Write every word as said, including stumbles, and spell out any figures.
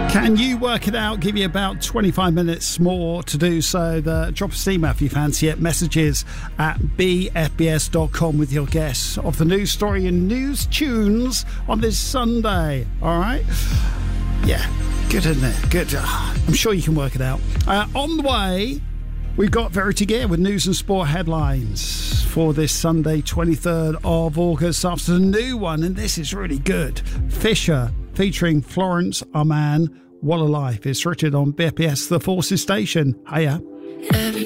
Can you work it out? Give you about twenty-five minutes more to do so. The, drop us an email if you fancy it. Messages at b f b s dot com with your guess of the news story and news tunes on this Sunday. All right? Yeah, good, isn't it? Good. I'm sure you can work it out. Uh, on the way, we've got Verity Gear with news and sport headlines for this Sunday, twenty-third of August. After the new one, and this is really good, Fisher featuring Florence Arman, What a Life. It's written on B F B S The Forces Station. Hiya. Every